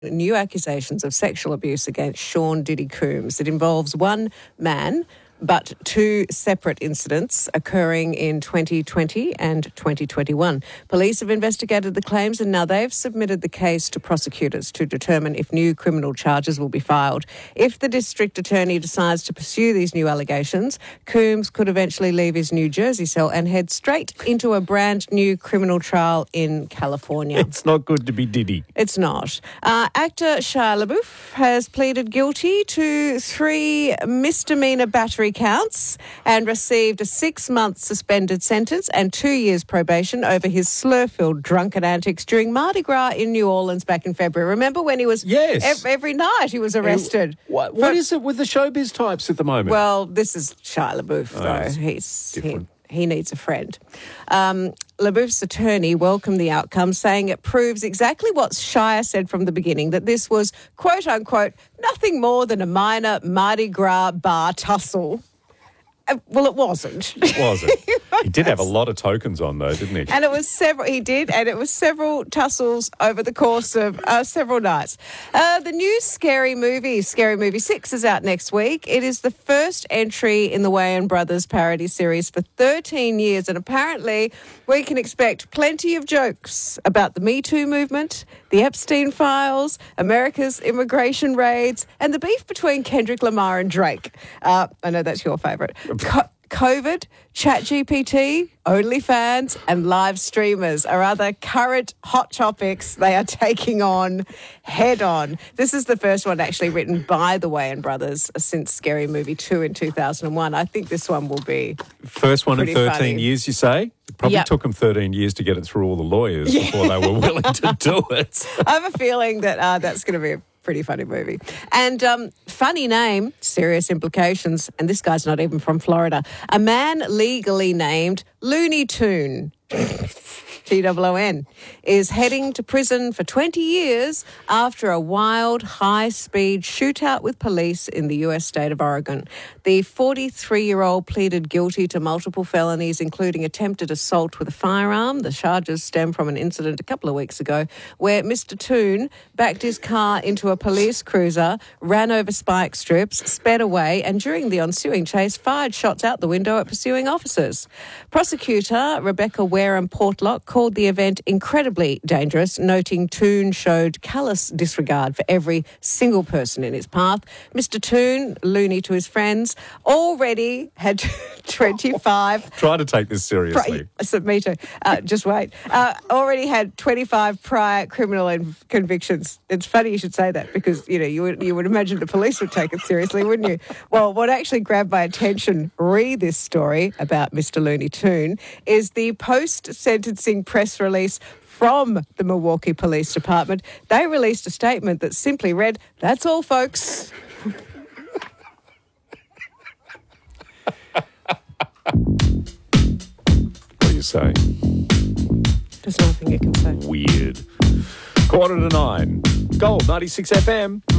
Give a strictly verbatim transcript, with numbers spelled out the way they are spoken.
New accusations of sexual abuse against Sean Diddy Coombs. It involves one man, but two separate incidents occurring in twenty twenty and twenty twenty-one. Police have investigated the claims and now they've submitted the case to prosecutors to determine if new criminal charges will be filed. If the district attorney decides to pursue these new allegations, Coombs could eventually leave his New Jersey cell and head straight into a brand new criminal trial in California. It's not good to be Diddy. It's not. Uh, actor Shia LaBeouf has pleaded guilty to three misdemeanor battery counts and received a six-month suspended sentence and two years probation over his slur-filled drunken antics during Mardi Gras in New Orleans back in February. Remember when he was... Yes. Ev- every night he was arrested. What, what is it with the showbiz types at the moment? Well, this is Shia LaBeouf, Oh, though. it's He's different. He, he needs a friend. Um, LaBeouf's attorney welcomed the outcome, saying it proves exactly what Shia said from the beginning, that this was, quote-unquote, nothing more than a minor Mardi Gras bar tussle. Uh, well, it wasn't. It wasn't. He did have a lot of tokens on, though, didn't he? And it was several, he did, and it was several tussles over the course of uh, several nights. Uh, the new Scary Movie, Scary Movie six, is out next week. It is the first entry in the Wayans Brothers parody series for thirteen years, and apparently we can expect plenty of jokes about the Me Too movement, the Epstein files, America's immigration raids, and the beef between Kendrick Lamar and Drake. Uh, I know that's your favourite. Co- COVID, ChatGPT, OnlyFans and live streamers are other current hot topics they are taking on head on. This is the first one actually written by the Wayans Brothers since Scary Movie two in two thousand one. I think this one will be First one in pretty thirteen funny. years, you say? It probably Yep. took them thirteen years to get it through all the lawyers before they were willing to do it. I have a feeling that uh, that's going to be a pretty funny movie. And um, funny name, serious implications, and this guy's not even from Florida. A man legally named Looney Toon, T O O N, is heading to prison for twenty years after a wild, high-speed shootout with police in the U S state of Oregon. The forty-three-year-old pleaded guilty to multiple felonies, including attempted assault with a firearm. The charges stem from an incident a couple of weeks ago where Mister Toon backed his car into a police cruiser, ran over spike strips, sped away, and during the ensuing chase, fired shots out the window at pursuing officers. Prosecutor Rebecca Wareham Portlock called the event incredibly dangerous, noting Toon showed callous disregard for every single person in his path. Mister Toon, loony to his friends, already had twenty-five... Try to take this seriously. So, me too. Uh, just wait. Uh, already had twenty-five prior criminal in- convictions. It's funny you should say that because, you know, you would, you would imagine the police would take it seriously, wouldn't you? Well, what actually grabbed my attention, re this story about Mister Looney Toon, is the post-sentencing press release from the Milwaukee Police Department. They released a statement that simply read, "That's all, folks." What do you say? There's nothing you can say. Weird. Quarter to nine. Gold ninety-six F M.